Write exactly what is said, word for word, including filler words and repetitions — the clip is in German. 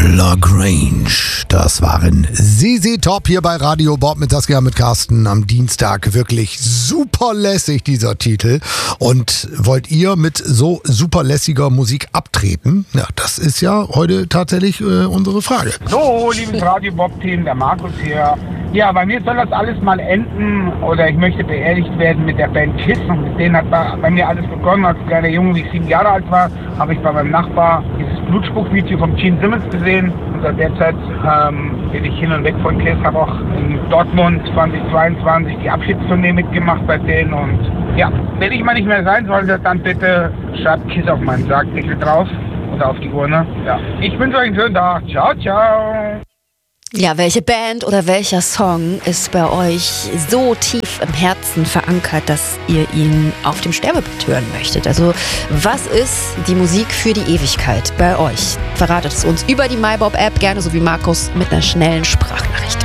LaGrange, das waren Z Z Top hier bei Radio Bob mit Saskia mit Carsten am Dienstag. Wirklich super lässig dieser Titel. Und wollt ihr mit so super lässiger Musik abtreten? Ja, das ist ja heute tatsächlich äh, unsere Frage. So, liebes Radio Bob Team, der Markus hier. Ja, bei mir soll das alles mal enden oder ich möchte beerdigt werden mit der Band Kiss. Und mit denen hat bei mir alles begonnen. Als kleiner Junge, wie ich sieben Jahre alt war, habe ich bei meinem Nachbar dieses Blutspuck-Video von Gene Simmons gesehen. Und seit der Zeit ähm, bin ich hin und weg von Kiss. Habe auch in Dortmund zweitausendzweiundzwanzig die Abschiedstournee mitgemacht bei denen. Und ja, wenn ich mal nicht mehr sein sollte, dann bitte schreibt Kiss auf meinen Sargdeckel drauf oder auf die Urne. Ja. Ich wünsche euch einen schönen Tag. Ciao, ciao. Ja, welche Band oder welcher Song ist bei euch so tief im Herzen verankert, dass ihr ihn auf dem Sterbebett hören möchtet? Also, was ist die Musik für die Ewigkeit bei euch? Verratet es uns über die MyBob-App, gerne so wie Markus mit einer schnellen Sprachnachricht.